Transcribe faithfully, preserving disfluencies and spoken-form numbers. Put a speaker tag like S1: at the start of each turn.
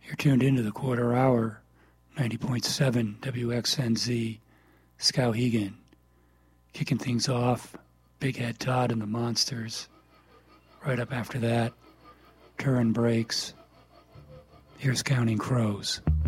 S1: You're tuned into the quarter hour, ninety point seven W X N Z, Skowhegan. Kicking things off, Big Head Todd and the Monsters. Right up after that, Turin Breaks. Here's Counting Crows.